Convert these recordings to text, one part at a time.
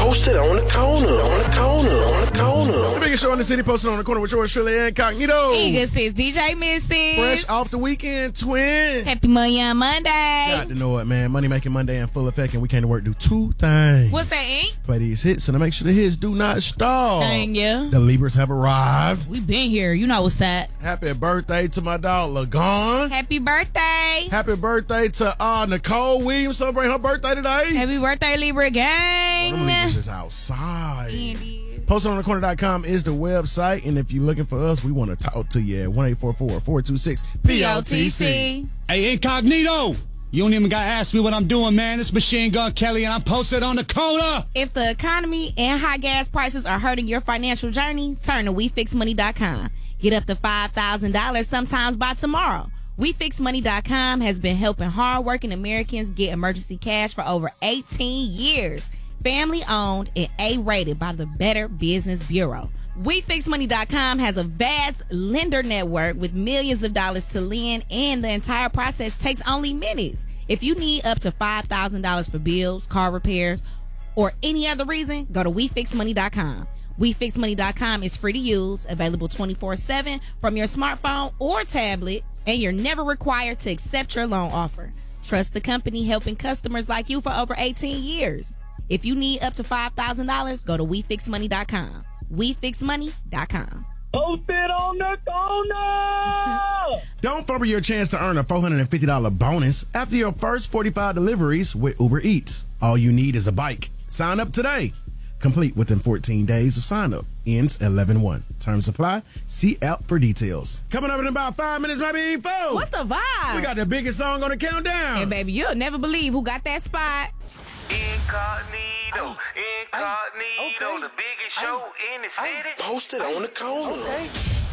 Posted on the corner. The biggest show in the city, posted on the corner with yours truly, Incognito. Eagles is DJ Missy. Fresh off the weekend, twin. Happy Money on Monday. Got to know it, man. Money making Monday in full effect, and we came to work do two things. What's that, Ink? Play these hits, and to make sure the hits do not stall. Thank you. The Libras have arrived. We been here. You know what's that. Happy birthday to my dog, Lagon. Happy birthday. Happy birthday to Nicole Williams, celebrating her birthday today. Happy birthday, Libra gang. Them Libras is outside. Indeed. PostItOnTheCorner.com is the website, and if you're looking for us, we want to talk to you at 1-844-426-POTC. Hey, Incognito! You don't even got to ask me what I'm doing, man. It's Machine Gun Kelly, and I'm posted on the corner. If the economy and high gas prices are hurting your financial journey, turn to WeFixMoney.com. Get up to $5,000 sometimes by tomorrow. WeFixMoney.com has been helping hardworking Americans get emergency cash for over 18 years. Family owned and A-rated by the Better Business Bureau. WeFixMoney.com has a vast lender network with millions of dollars to lend, and the entire process takes only minutes. If you need up to $5,000 for bills, car repairs, or any other reason, go to WeFixMoney.com. WeFixMoney.com is free to use, available 24/7 from your smartphone or tablet, and you're never required to accept your loan offer. Trust the company helping customers like you for over 18 years. If you need up to $5,000, go to WeFixMoney.com. WeFixMoney.com. Posted on the corner! Don't fumble your chance to earn a $450 bonus after your first 45 deliveries with Uber Eats. All you need is a bike. Sign up today. Complete within 14 days of sign up. Ends 11/1. Terms apply. See app for details. Coming up in about 5 minutes, baby. Fool. What's the vibe? We got the biggest song on the countdown. And baby, you'll never believe who got that spot. Incognito, the biggest show in the city. Posted on the corner.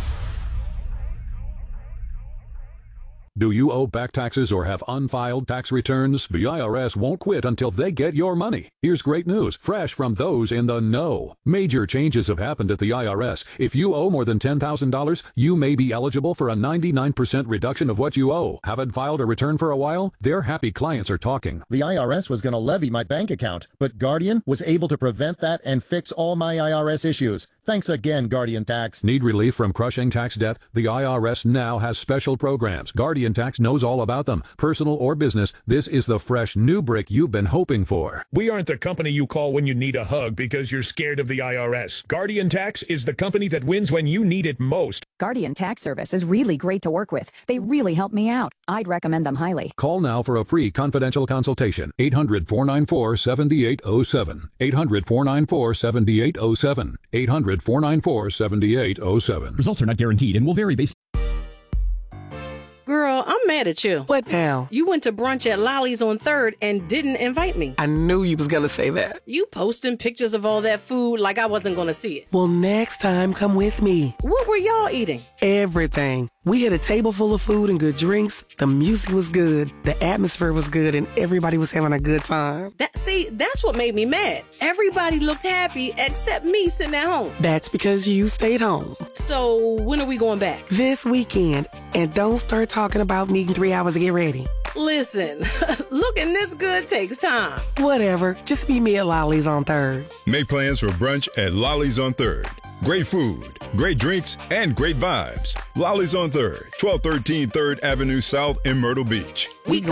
Do you owe back taxes or have unfiled tax returns? The IRS won't quit until they get your money. Here's great news, fresh from those in the know. Major changes have happened at the IRS. If you owe more than $10,000, you may be eligible for a 99% reduction of what you owe. Haven't filed a return for a while? Their happy clients are talking. The IRS was going to levy my bank account, but Guardian was able to prevent that and fix all my IRS issues. Thanks again, Guardian Tax. Need relief from crushing tax debt? The IRS now has special programs. Guardian Tax knows all about them. Personal or business, this is the fresh new brick you've been hoping for. We aren't the company you call when you need a hug because you're scared of the IRS. Guardian Tax is the company that wins when you need it most. Guardian Tax Service is really great to work with. They really help me out. I'd recommend them highly. Call now for a free confidential consultation. 800-494-7807. 800-494-7807. 800-494-7807. Results are not guaranteed and will vary based. Girl, I'm mad at you. What now? You went to brunch at Lolly's on 3rd and didn't invite me. I knew you was gonna say that. You posting pictures of all that food like I wasn't gonna see it. Well, next time, come with me. What were y'all eating? Everything. We had a table full of food and good drinks. The music was good. The atmosphere was good, and everybody was having a good time. That's what made me mad. Everybody looked happy except me sitting at home. That's because you stayed home. So when are we going back? This weekend. And don't start talking about needing 3 hours to get ready. Listen, looking this good takes time. Whatever. Just meet me at Lolly's on 3rd. Make plans for brunch at Lolly's on 3rd. Great food, great drinks, and great vibes. Lolly's on 3rd, 1213 3rd Avenue South in Myrtle Beach. We